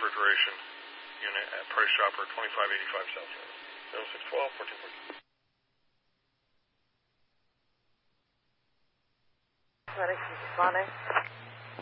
refrigeration unit at Price Chopper, 2585 South Road. 0612 1414. Medics responding.